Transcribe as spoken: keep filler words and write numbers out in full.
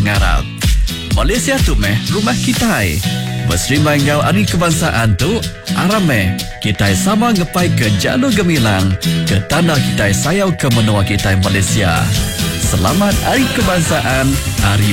ngarap. Malaysia tu meh rumah kita. Berserimai ngau hari kebangsaan tu, arame kita sama ngepai ke jalur gemilang ke tanah kita sayau ke menua kita Malaysia. Selamat Hari Kebangsaan, Hari